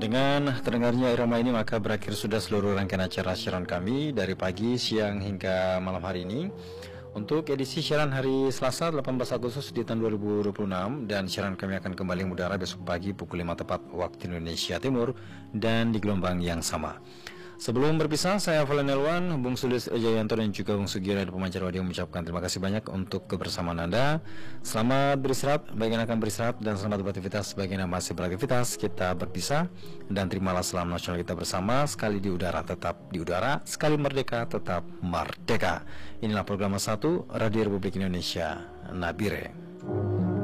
Dengan terdengarnya irama ini maka berakhir sudah seluruh rangkaian acara siaran kami dari pagi, siang hingga malam hari ini. Untuk edisi siaran hari Selasa 18 Agustus di tahun 2026, dan siaran kami akan kembali mengudara besok pagi pukul 5 tepat waktu Indonesia Timur dan di gelombang yang sama. Sebelum berpisah, saya Valenelwan, Bung Sulis Jayanto dan juga Bung Sugira dari pemancar radio mengucapkan terima kasih banyak untuk kebersamaan Anda. Selamat beristirahat bagi yang akan beristirahat dan selamat beraktivitas bagi yang masih beraktivitas. Kita berpisah dan terimalah salam nasional kita bersama. Sekali di udara tetap di udara, sekali merdeka tetap merdeka. Inilah program 1 Radio Republik Indonesia, Nabire.